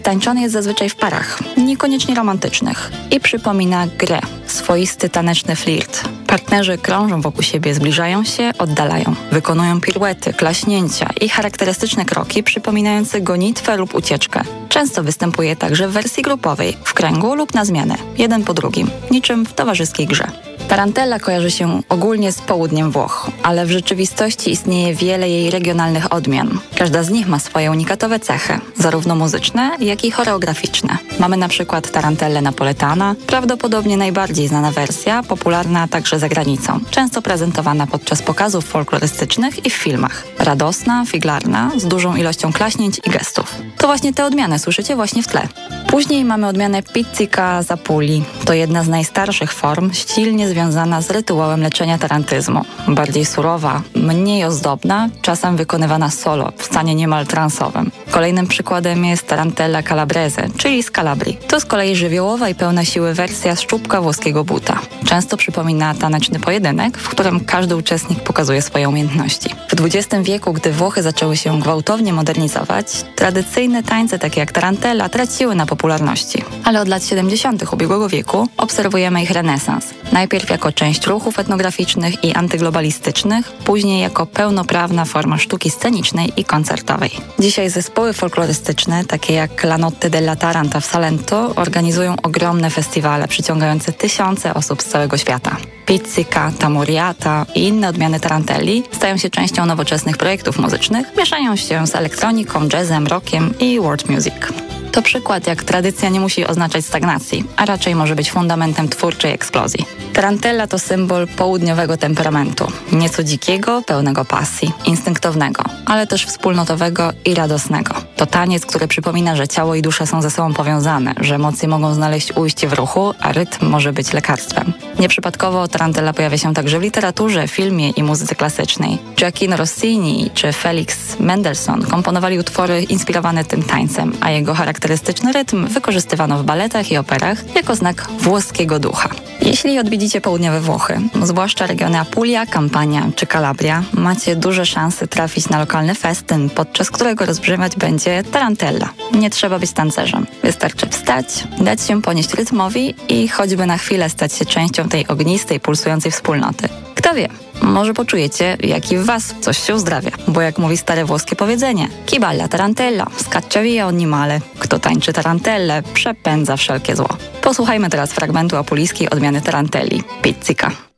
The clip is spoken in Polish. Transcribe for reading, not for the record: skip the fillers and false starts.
Tańczony jest zazwyczaj w parach, niekoniecznie romantycznych i przypomina grę, swoisty taneczny flirt. Partnerzy krążą wokół siebie, zbliżają się, oddalają. Wykonują piruety, klaśnięcia i charakterystyczne kroki przypominające gonitwę lub ucieczkę. Często występuje także w wersji grupowej, w kręgu lub na zmianę, jeden po drugim, niczym w towarzyskiej grze. Tarantella kojarzy się ogólnie z południem Włoch, ale w rzeczywistości istnieje wiele jej regionalnych odmian. Każda z nich ma swoje unikatowe cechy, zarówno muzyczne, jak i choreograficzne. Mamy na przykład tarantellę napoletana, prawdopodobnie najbardziej znana wersja, popularna także za granicą, często prezentowana podczas pokazów folklorystycznych i w filmach. Radosna, figlarna, z dużą ilością klaśnięć i gestów. To właśnie te odmiany słyszycie właśnie w tle. Później mamy odmianę pizzica zapuli. To jedna z najstarszych form, ściśle związana z rytuałem leczenia tarantyzmu. Bardziej surowa, mniej ozdobna, czasem wykonywana solo, w stanie niemal transowym. Kolejnym przykładem jest tarantella calabrese, czyli z Kalabrii. To z kolei żywiołowa i pełna siły wersja z czubka włoskiego buta. Często przypomina taneczny pojedynek, w którym każdy uczestnik pokazuje swoje umiejętności. W XX wieku, gdy Włochy zaczęły się gwałtownie modernizować, tradycyjne tańce takie jak tarantella traciły na popularności. Ale od lat 70. ubiegłego wieku obserwujemy ich renesans. Najpierw jako część ruchów etnograficznych i antyglobalistycznych, później jako pełnoprawna forma sztuki scenicznej i koncertowej. Dzisiaj zespoły folklorystyczne, takie jak La Notte della Taranta w Salento, organizują ogromne festiwale przyciągające tysiące osób z całego świata. Pizzica, tamuriata i inne odmiany tarantelli stają się częścią nowoczesnych projektów muzycznych, mieszają się z elektroniką, jazzem, rockiem i world music. To przykład, jak tradycja nie musi oznaczać stagnacji, a raczej może być fundamentem twórczej eksplozji. Tarantella to symbol południowego temperamentu, nieco dzikiego, pełnego pasji, instynktownego, ale też wspólnotowego i radosnego. To taniec, który przypomina, że ciało i dusza są ze sobą powiązane, że emocje mogą znaleźć ujście w ruchu, a rytm może być lekarstwem. Nieprzypadkowo tarantella pojawia się także w literaturze, filmie i muzyce klasycznej. Gioacchino Rossini czy Felix Mendelssohn komponowali utwory inspirowane tym tańcem, a jego charakterystyczny rytm wykorzystywano w baletach i operach jako znak włoskiego ducha. Jeśli odwiedzicie południowe Włochy, zwłaszcza regiony Apulia, Campania czy Calabria, macie duże szanse trafić na lokalny festyn, podczas którego rozbrzmiewać będzie tarantella. Nie trzeba być tancerzem. Wystarczy wstać, dać się ponieść rytmowi i choćby na chwilę stać się częścią tej ognistej, pulsującej wspólnoty. Kto wie, może poczujecie, jak i w was coś się uzdrawia. Bo jak mówi stare włoskie powiedzenie, chi balla tarantella, scaccia via ogni male. Kto tańczy tarantellę, przepędza wszelkie zło. Posłuchajmy teraz fragmentu apulijskiej odmiany tarantelli, pizzica.